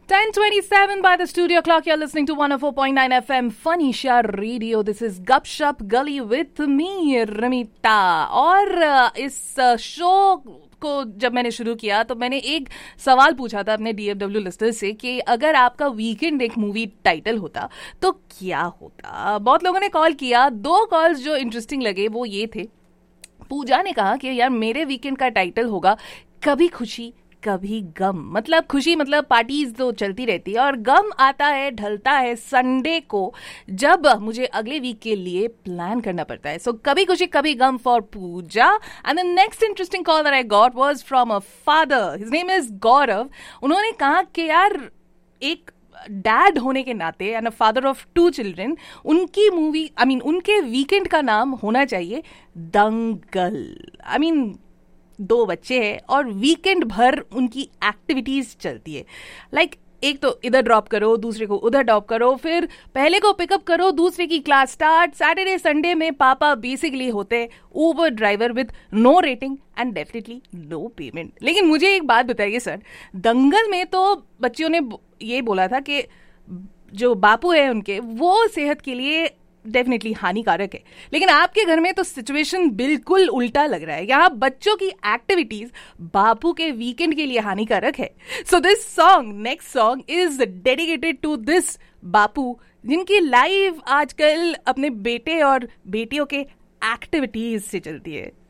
10:27 by the studio clock. You're listening to 104.9 FM Fanisha Radio. This is Gupshup Gully with me, Ramita. और इस show को जब मैंने शुरू किया तो मैंने एक सवाल पूछा था अपने DFW लिस्टर्स से कि अगर आपका वीकेंड एक मूवी टाइटल होता तो क्या होता. बहुत लोगों ने कॉल किया. 2 कॉल्स जो इंटरेस्टिंग लगे वो ये थे. पूजा ने कहा कि यार मेरे वीकेंड का टाइटल होगा कभी खुशी कभी गम. मतलब खुशी मतलब पार्टीज तो चलती रहती है और गम आता है ढलता है संडे को जब मुझे अगले वीक के लिए प्लान करना पड़ता है. सो कभी खुशी कभी गम for Puja. And the next interesting call that I got was from a father. His name is गौरव. उन्होंने कहा कि यार एक डैड होने के नाते and a father of 2 children उनकी मूवी उनके वीकेंड का नाम होना चाहिए दंगल. 2 बच्चे हैं और वीकेंड भर उनकी एक्टिविटीज चलती है. लाइक एक तो इधर ड्रॉप करो, दूसरे को उधर ड्रॉप करो, फिर पहले को पिकअप करो, दूसरे की क्लास स्टार्ट. सैटरडे संडे में पापा बेसिकली होते हैं Uber driver with no rating and definitely no payment. लेकिन मुझे एक बात बताइए सर, दंगल में तो बच्चियों ने ये बोला था कि जो बापू है उनके वो सेहत के लिए डेफिनेटली हानिकारक है. लेकिन आपके घर में तो सिचुएशन बिल्कुल उल्टा लग रहा है. यहाँ बच्चों की एक्टिविटीज बापू के वीकेंड के लिए हानिकारक है. So this song, next song is dedicated to this बापू जिनकी लाइफ आजकल अपने बेटे और बेटियों के एक्टिविटीज से चलती है.